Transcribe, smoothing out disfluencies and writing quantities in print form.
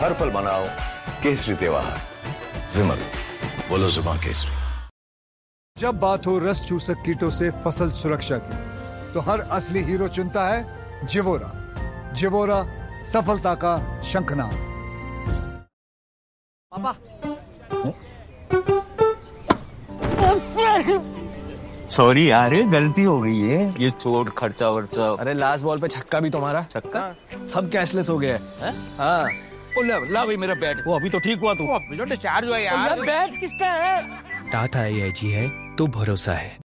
हर पल मनाओ केसरी त्योहार। विमल, बोलो जुबान केसरी। जब बात हो रस चूसक कीटों से फसल सुरक्षा की, तो हर असली हीरो चुनता है जिवोरा। जिवोरा, सफलता का शंखनाद। पापा, सॉरी यार, गलती हो गई है। ये चोट खर्चा वर्चा। अरे लास्ट बॉल पे छक्का भी तुम्हारा। छक्का? सब कैशलेस हो गया है। हाँ। ला भाई मेरा बैट। वो अभी तो ठीक हुआ तू। अभी तो डिस्चार्ज हुआ यार। बैट किसका है? टाटा AIG है तो भरोसा है।